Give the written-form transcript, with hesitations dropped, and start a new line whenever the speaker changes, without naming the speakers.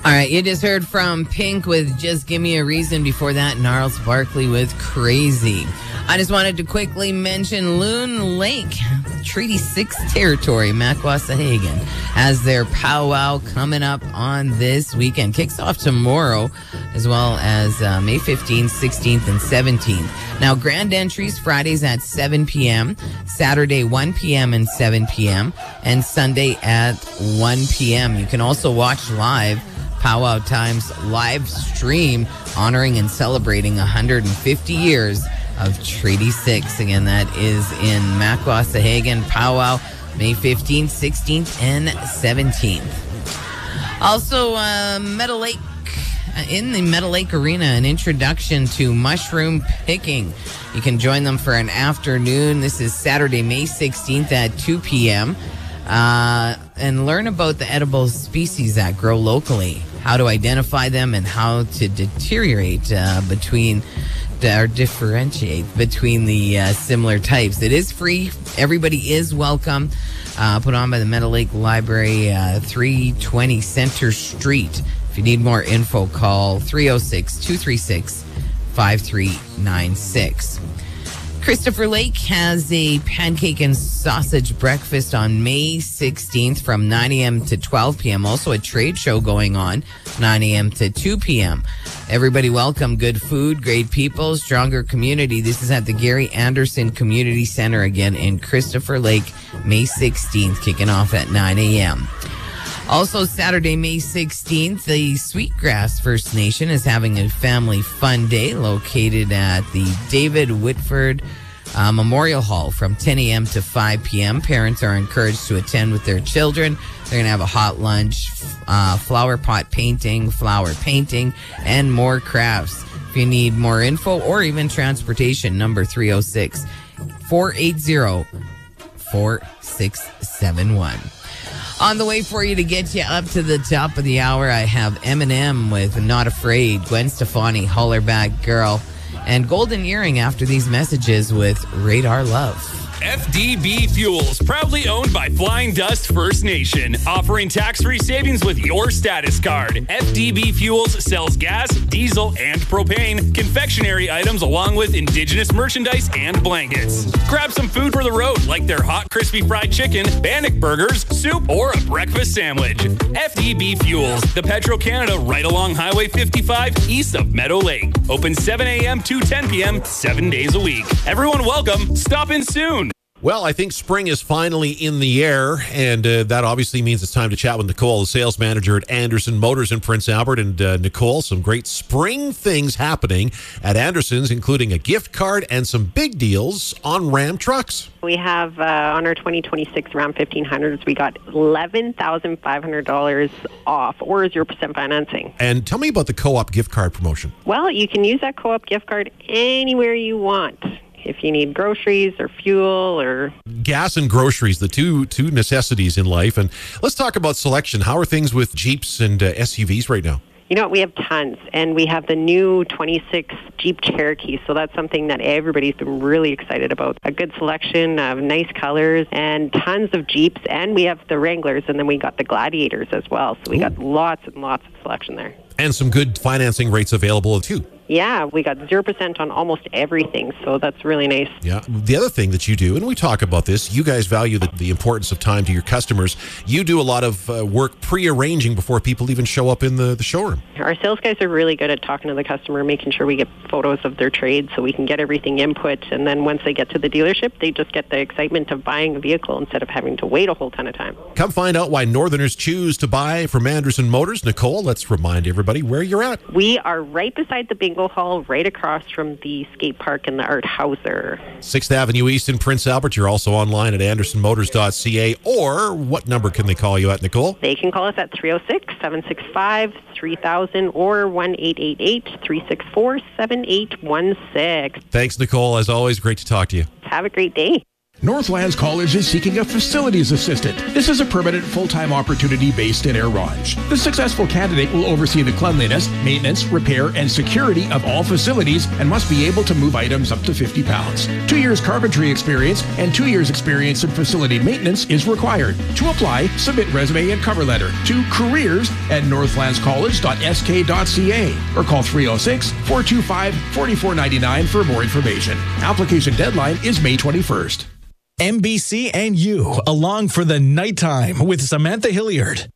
All right, you just heard from Pink with Just Give Me a Reason. Before that, Gnarls Barkley with Crazy. I just wanted to quickly mention Loon Lake, Treaty 6 territory, Maquasahagan, has their powwow coming up on this weekend. Kicks off tomorrow, as well as May 15th, 16th, and 17th. Now, grand entries Fridays at 7 p.m., Saturday 1 p.m. and 7 p.m., and Sunday at 1 p.m. You can also watch live Powwow Times live stream honoring and celebrating 150 years of Treaty 6. Again, that is in Maquasahagan Powwow, May 15th, 16th, and 17th. Also, Meadow Lake, in the Meadow Lake Arena, an introduction to mushroom picking. You can join them for an afternoon. This is Saturday, May 16th at 2 p.m. And learn about the edible species that grow locally, how to identify them, and how to differentiate between the similar types. It is free. Everybody is welcome. Put on by the Meadow Lake Library, 320 Center Street. If you need more info, call 306-236-5396. Christopher Lake has a pancake and sausage breakfast on May 16th from 9 a.m. to 12 p.m. Also a trade show going on, 9 a.m. to 2 p.m. Everybody welcome. Good food, great people, stronger community. This is at the Gary Anderson Community Center again in Christopher Lake, May 16th, kicking off at 9 a.m. Also, Saturday, May 16th, the Sweetgrass First Nation is having a family fun day located at the David Whitford Memorial Hall from 10 a.m. to 5 p.m. Parents are encouraged to attend with their children. They're going to have a hot lunch, flower pot painting, flower painting, and more crafts. If you need more info or even transportation, number 306-480-4671. On the way for you to get you up to the top of the hour, I have Eminem with Not Afraid, Gwen Stefani, Holler Back Girl, and Golden Earring after these messages with Radar Love.
FDB Fuels, proudly owned by Flying Dust First Nation, offering tax-free savings with your status card. FDB Fuels sells gas, diesel, and propane, confectionery items along with indigenous merchandise and blankets. Grab some food for the road like their hot crispy fried chicken, Bannock burgers, soup, or a breakfast sandwich. FDB Fuels, the Petro-Canada right along Highway 55 east of Meadow Lake. Open 7 a.m. to 10 p.m. 7 days a week. Everyone welcome. Stop in soon.
Well, I think spring is finally in the air, and that obviously means it's time to chat with Nicole, the sales manager at Anderson Motors in Prince Albert. And Nicole, some great spring things happening at Anderson's, including a gift card and some big deals on Ram trucks.
We have on our 2026 Ram 1500s, we got $11,500 off or 0% financing.
And tell me about the co-op gift card promotion.
Well, you can use that co-op gift card anywhere you want. If you need groceries or fuel or...
Gas and groceries, the two necessities in life. And let's talk about selection. How are things with Jeeps and SUVs right now?
You know what? We have tons. And we have the new 26 Jeep Cherokee. So that's something that everybody's been really excited about. A good selection of nice colors and tons of Jeeps. And we have the Wranglers. And then we got the Gladiators as well. So we got lots and lots of selection there.
And some good financing rates available too.
Yeah, we got 0% on almost everything, so that's really nice.
Yeah. The other thing that you do, and we talk about this, you guys value the importance of time to your customers. You do a lot of work pre-arranging before people even show up in the showroom.
Our sales guys are really good at talking to the customer, making sure we get photos of their trade so we can get everything input, and then once they get to the dealership, they just get the excitement of buying a vehicle instead of having to wait a whole ton of time.
Come find out why Northerners choose to buy from Anderson Motors. Nicole, let's remind everybody where you're at.
We are right beside the bingo hall, right across from the skate park and the Art Hauser.
6th Avenue East in Prince Albert. You're also online at andersonmotors.ca. Or what number can they call you at, Nicole?
They can call us at 306-765-3000 or 1-888-364-7816.
Thanks, Nicole. As always, great to talk to you.
Have a great day.
Northlands College is seeking a facilities assistant. This is a permanent full-time opportunity based in Air Ronge. The successful candidate will oversee the cleanliness, maintenance, repair, and security of all facilities and must be able to move items up to 50 pounds. 2 years carpentry experience and 2 years experience in facility maintenance is required. To apply, submit resume and cover letter to careers@northlandscollege.sk.ca or call 306-425-4499 for more information. Application deadline is May 21st.
MBC and you, along for the nighttime with Samantha Hilliard.